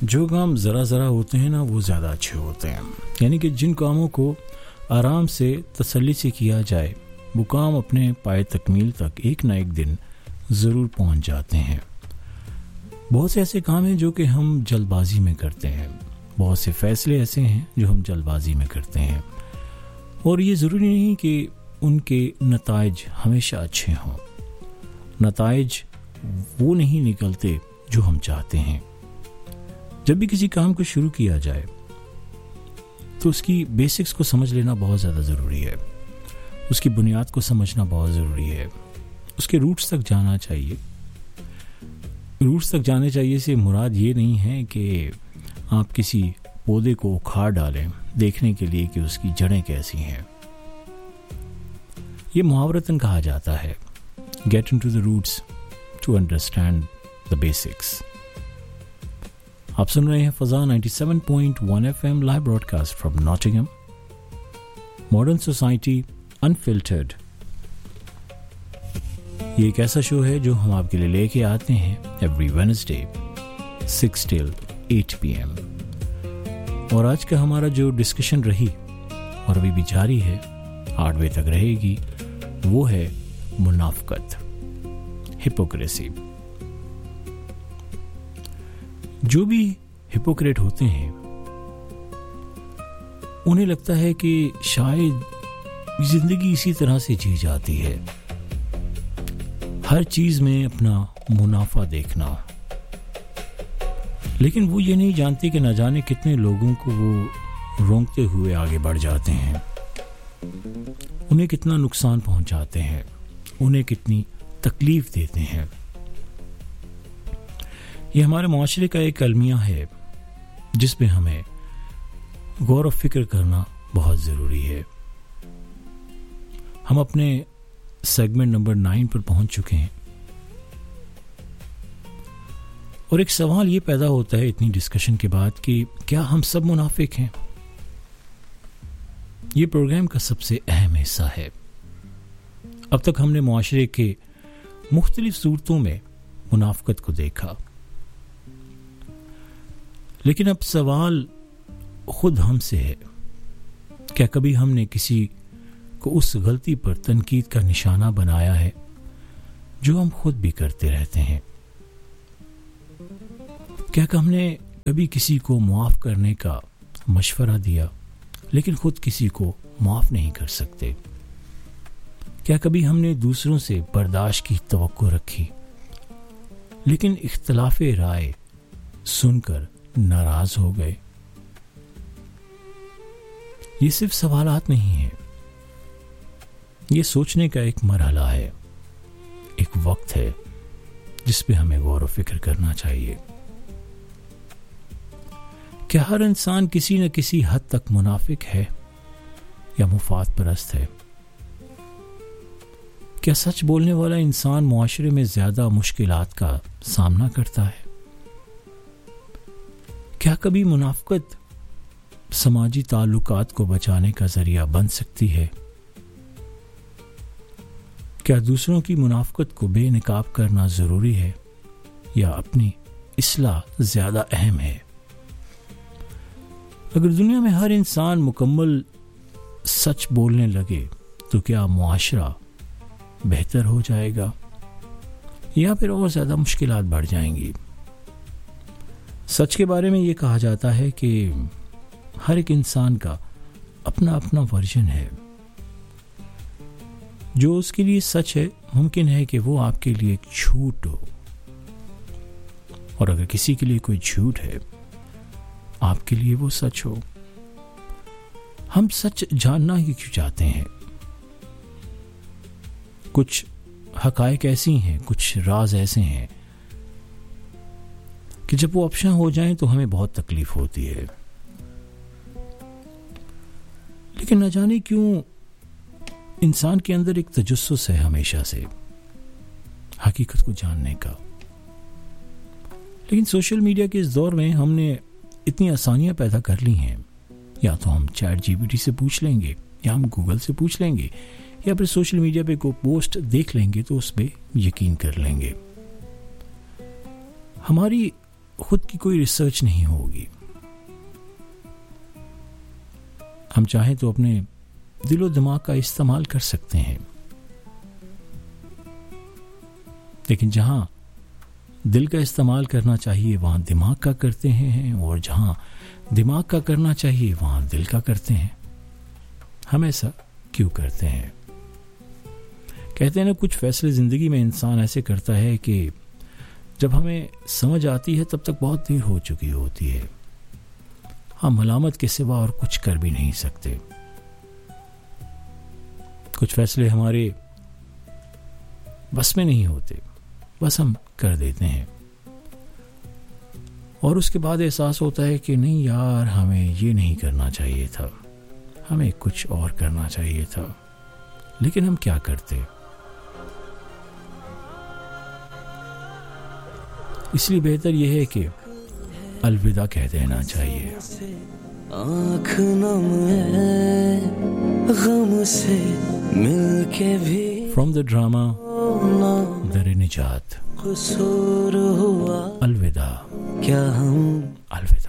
जो काम ज़रा ज़रा होते हैं ना वो ज़्यादा अच्छे होते हैं। यानी कि जिन कामों को आराम से तसल्ली से किया जाए वो काम अपने पाए तकमील तक एक ना एक दिन ज़रूर पहुंच जाते हैं। बहुत से ऐसे काम हैं जो कि हम जल्दबाजी में करते हैं, बहुत से फ़ैसले ऐसे हैं जो हम जल्दबाजी में करते हैं और ये ज़रूरी नहीं कि उनके नताइज हमेशा अच्छे हों। नताइज वो नहीं निकलते जो हम चाहते हैं। जब भी किसी काम को शुरू किया जाए तो उसकी बेसिक्स को समझ लेना बहुत ज़्यादा ज़रूरी है, उसकी बुनियाद को समझना बहुत ज़रूरी है, उसके रूट्स तक जाना चाहिए। रूट्स तक जाने चाहिए से मुराद ये नहीं है कि आप किसी पौधे को उखाड़ डालें देखने के लिए कि उसकी जड़ें कैसी हैं। ये मुहावरतन कहा जाता है, get into the roots to understand the basics. आप सुन रहे हैं फजा 97.1 FM live broadcast from Nottingham. Modern society unfiltered, ये एक ऐसा शो है जो हम आपके लिए लेके आते हैं एवरी वेडनेसडे 6 till 8 PM। और आज का हमारा जो डिस्कशन रही और अभी भी जारी है, 8 बजे तक रहेगी, वो है मुनाफकत, हिपोक्रेसी। जो भी हिपोक्रेट होते हैं उन्हें लगता है कि शायद जिंदगी इसी तरह से जी जाती है, हर चीज में अपना मुनाफा देखना। लेकिन वो ये नहीं जानते कि न जाने कितने लोगों को वो रोंगते हुए आगे बढ़ जाते हैं, उन्हें कितना नुकसान पहुंचाते हैं, उन्हें कितनी तकलीफ देते हैं। ये हमारे माशरे का एक अलमिया है जिस पे हमें गौर और फिक्र करना बहुत ज़रूरी है। हम अपने सेगमेंट नंबर 9 पर पहुंच चुके हैं और एक सवाल ये पैदा होता है इतनी डिस्कशन के बाद कि क्या हम सब मुनाफिक हैं? ये प्रोग्राम का सबसे अहम हिस्सा है। अब तक हमने मुआशरे के मुख्तलिफ सूरतों में मुनाफिकत को देखा, लेकिन अब सवाल खुद हमसे है, क्या कभी हमने किसी को उस गलती पर तनकीद का निशाना बनाया है जो हम खुद भी करते रहते हैं? क्या हमने कभी किसी को माफ करने का मशवरा दिया लेकिन खुद किसी को माफ नहीं कर सकते? क्या कभी हमने दूसरों से बर्दाश्त की तवक्को रखी लेकिन इख्तिलाफे राय सुनकर नाराज हो गए? ये सिर्फ सवालात नहीं है, ये सोचने का एक मरहला है, एक वक्त है जिस पे हमें गौर व फिक्र करना चाहिए। क्या हर इंसान किसी न किसी हद तक मुनाफिक है या मुफाद परस्त है? क्या सच बोलने वाला इंसान मुआशरे में ज्यादा मुश्किलात का सामना करता है? क्या कभी मुनाफिकत समाजी ताल्लुकात को बचाने का जरिया बन सकती है? क्या दूसरों की मुनाफिकत को बेनकाब करना जरूरी है या अपनी इस्लाह ज्यादा अहम है? अगर दुनिया में हर इंसान मुकम्मल सच बोलने लगे तो क्या मुआशरा बेहतर हो जाएगा या फिर और ज्यादा मुश्किलात बढ़ जाएंगी? सच के बारे में ये कहा जाता है कि हर एक इंसान का अपना अपना वर्जन है। जो उसके लिए सच है मुमकिन है कि वो आपके लिए एक झूठ हो, और अगर किसी के लिए कोई झूठ है आपके लिए वो सच हो। हम सच जानना ही क्यों चाहते हैं? कुछ हकायक ऐसी हैं, कुछ राज ऐसे हैं कि जब वो अफशा हो जाएं तो हमें बहुत तकलीफ होती है। लेकिन न जाने क्यों इंसान के अंदर एक तजस्सुस है हमेशा से हकीकत को जानने का। लेकिन सोशल मीडिया के इस दौर में हमने इतनी आसानियां पैदा कर ली हैं, या तो हम चैट जीपीटी से पूछ लेंगे या हम गूगल से पूछ लेंगे या फिर सोशल मीडिया पे कोई पोस्ट देख लेंगे तो उस पर यकीन कर लेंगे। हमारी खुद की कोई रिसर्च नहीं होगी। हम चाहें तो अपने दिलो दिमाग का इस्तेमाल कर सकते हैं, लेकिन जहां दिल का इस्तेमाल करना चाहिए वहां दिमाग का करते हैं, और जहां दिमाग का करना चाहिए वहां दिल का करते हैं। हम ऐसा क्यों करते हैं? कहते हैं ना, कुछ फैसले जिंदगी में इंसान ऐसे करता है कि जब हमें समझ आती है तब तक बहुत देर हो चुकी होती है। हम मलामत के सिवा और कुछ कर भी नहीं सकते। कुछ फैसले हमारे बस में नहीं होते, बस हम कर देते हैं, और उसके बाद एहसास होता है कि नहीं यार, हमें ये नहीं करना चाहिए था, हमें कुछ और करना चाहिए था। लेकिन हम क्या करते? इसलिए बेहतर यह है कि अलविदा कह देना चाहिए। आँख नम है गम से मिलके भी, फ्रॉम द ड्रामा दर निजात, कसूर हुआ अलविदा। क्या हम अलविदा।